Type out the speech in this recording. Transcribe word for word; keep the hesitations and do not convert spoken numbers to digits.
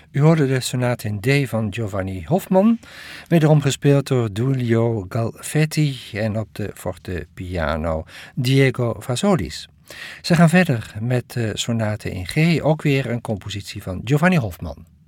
U hoorde de sonate in D van Giovanni Hoffman, wederom gespeeld door Giulio Galfetti en op de fortepiano Diego Fasolis. Ze gaan verder met de sonate in G, ook weer een compositie van Giovanni Hoffman.